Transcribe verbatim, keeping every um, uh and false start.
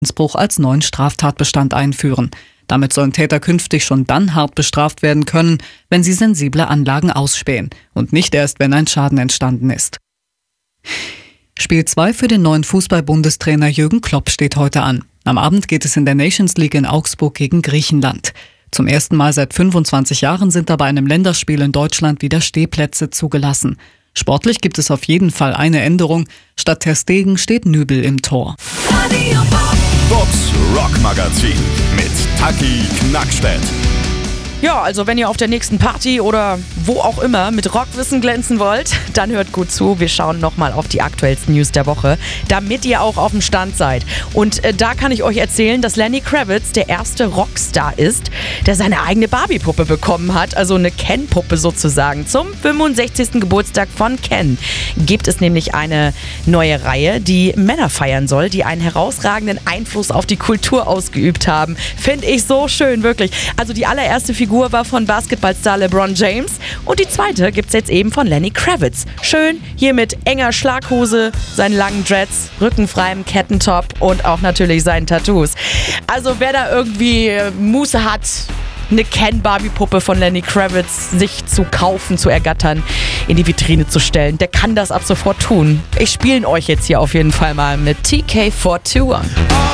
Bruch als neuen Straftatbestand einführen. Damit sollen Täter künftig schon dann hart bestraft werden können, wenn sie sensible Anlagen ausspähen und nicht erst, wenn ein Schaden entstanden ist. Spiel zwei für den neuen Fußball-Bundestrainer Jürgen Klopp steht heute an. Am Abend geht es in der Nations League in Augsburg gegen Griechenland. Zum ersten Mal seit fünfundzwanzig Jahren sind da bei einem Länderspiel in Deutschland wieder Stehplätze zugelassen. Sportlich gibt es auf jeden Fall eine Änderung. Statt Ter Stegen steht Nübel im Tor. Box Rock Magazin mit Taki Knackstedt. Ja, also wenn ihr auf der nächsten Party oder wo auch immer mit Rockwissen glänzen wollt, dann hört gut zu. Wir schauen nochmal auf die aktuellsten News der Woche, damit ihr auch auf dem Stand seid. Und äh, da kann ich euch erzählen, dass Lenny Kravitz der erste Rockstar ist, der seine eigene Barbie-Puppe bekommen hat, also eine Ken-Puppe sozusagen. Zum fünfundsechzigsten Geburtstag von Ken gibt es nämlich eine neue Reihe, die Männer feiern soll, die einen herausragenden Einfluss auf die Kultur ausgeübt haben. Finde ich so schön, wirklich. Also die allererste Figur war von Basketballstar LeBron James und die zweite gibt's jetzt eben von Lenny Kravitz. Schön hier mit enger Schlaghose, seinen langen Dreads, rückenfreiem Kettentop und auch natürlich seinen Tattoos. Also wer da irgendwie Muße hat, eine Ken-Barbie-Puppe von Lenny Kravitz sich zu kaufen, zu ergattern, in die Vitrine zu stellen, der kann das ab sofort tun. Ich spiele euch jetzt hier auf jeden Fall mal mit T K vier zwei eins.